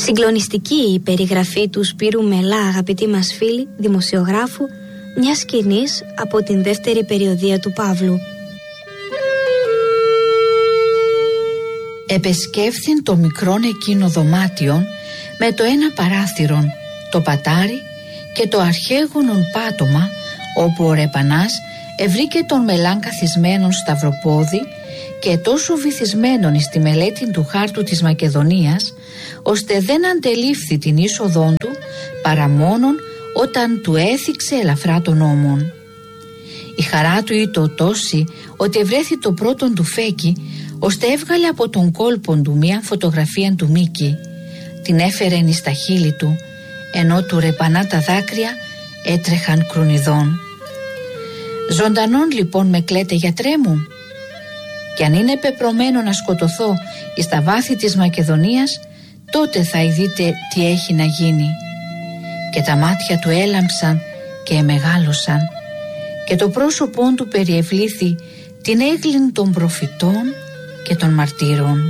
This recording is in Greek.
Συγκλονιστική η περιγραφή του Σπύρου Μελά, αγαπητοί μας φίλοι, δημοσιογράφου, μιας σκηνής από την δεύτερη περιοδία του Παύλου. Επεσκέφθην το μικρόν εκείνο δωμάτιον με το ένα παράθυρον, το πατάρι και το αρχαίγωνον πάτωμα, όπου ο Ρεπανάς ευρήκε τον Μελάν καθισμένον σταυροπόδι και τόσο βυθισμένον στη μελέτη του χάρτου της Μακεδονίας, ώστε δεν αντελήφθη την είσοδόν του παρά μόνον όταν του έθιξε ελαφρά τον ώμον. Η χαρά του ήτο τόση ότι ευρέθη το πρώτον του φέκι, ώστε έβγαλε από τον κόλπον του μία φωτογραφία του Μίκη, την έφερεν εις τα χείλη του, ενώ του Ρεπανά τα δάκρυα έτρεχαν κρουνιδών. «Ζωντανόν λοιπόν με κλαίτε, γιατρέ μου? Κι αν είναι πεπρωμένο να σκοτωθώ εις τα βάθη της Μακεδονίας, τότε θα ειδείτε τι έχει να γίνει». Και τα μάτια του έλαμψαν και εμεγάλωσαν και το πρόσωπόν του περιευλήθη την έγκλην των προφητών και των μαρτύρων.